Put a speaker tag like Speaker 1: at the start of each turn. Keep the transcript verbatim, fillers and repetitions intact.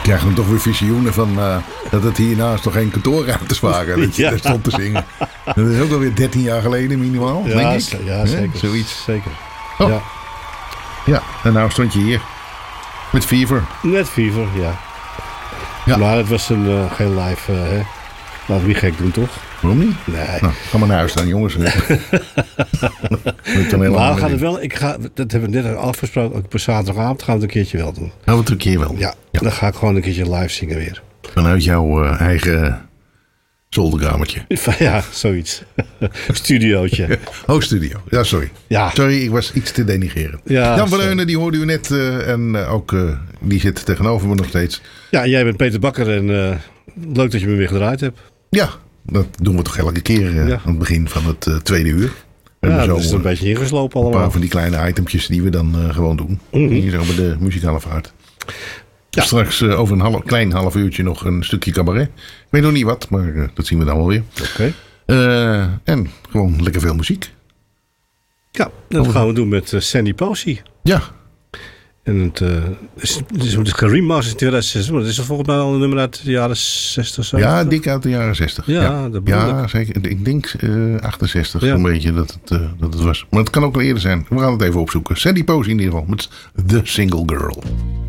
Speaker 1: krijgen we toch weer visioenen van uh, dat het hiernaast nog geen kantoorruimtes waren. Dat je ja. daar stond te zingen. Dat is ook alweer dertien jaar geleden minimaal,
Speaker 2: ja,
Speaker 1: denk ik.
Speaker 2: Z- ja, zeker.
Speaker 1: Ja, zoiets.
Speaker 2: Zeker.
Speaker 1: Oh.
Speaker 2: Ja.
Speaker 1: ja, en nou stond je hier. Met Fever.
Speaker 2: Met Fever, ja.
Speaker 1: ja.
Speaker 2: Maar het was een, uh, geen live, uh, hè. Laten we niet gek doen, toch?
Speaker 1: Waarom niet?
Speaker 2: Nee.
Speaker 1: Nou, ga maar naar huis dan, jongens.
Speaker 2: Maar we gaan het wel, ik ga, dat hebben we net afgesproken, ook op zaterdagavond gaan we het een keertje wel doen.
Speaker 1: Gaan we het een keer wel doen?
Speaker 2: Ja, ja. Dan ga ik gewoon een keertje live zingen weer.
Speaker 1: Vanuit jouw uh, eigen zolderkamertje.
Speaker 2: Ja, zoiets. Studiootje.
Speaker 1: Oh, studio. Ja, sorry.
Speaker 2: Ja.
Speaker 1: Sorry, ik was iets te denigreren.
Speaker 2: Ja,
Speaker 1: Jan van Eunen, die hoorde u net. Uh, en uh, ook, uh, die zit tegenover me nog steeds.
Speaker 2: Ja, jij bent Peter Bakker en uh, leuk dat je me weer gedraaid hebt.
Speaker 1: Ja, dat doen we toch elke keer uh, ja. aan het begin van het uh, tweede uur.
Speaker 2: En ja,
Speaker 1: zo,
Speaker 2: dat is een uh, beetje ingeslopen allemaal.
Speaker 1: Een paar van die kleine itempjes die we dan uh, gewoon doen. Mm-hmm. Hier zo bij de muzikale vaart. Ja. Straks uh, over een half, klein half uurtje nog een stukje cabaret. Ik weet nog niet wat, maar uh, dat zien we dan wel weer.
Speaker 2: Oké. Okay.
Speaker 1: Uh, en gewoon lekker veel muziek.
Speaker 2: Ja, dat gaan we doen met uh, Sandy Posey.
Speaker 1: Ja.
Speaker 2: En het uh, is, is, is geremasterd in tweeduizend zes. Maar dat is volgens mij al een nummer uit de jaren zestig. Zo.
Speaker 1: Ja, dik uit de jaren zestig.
Speaker 2: Ja,
Speaker 1: ja.
Speaker 2: dat
Speaker 1: ja
Speaker 2: ik.
Speaker 1: zeker. Ik denk uh, achtenzestig ja. een beetje dat het, uh, dat het was. Maar het kan ook wel eerder zijn. We gaan het even opzoeken. Sandy Posey in ieder geval met The Single Girl.